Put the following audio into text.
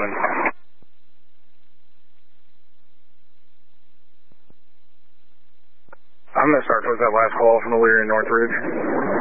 Wind. I'm going to start towards that last call from the Leary Northridge.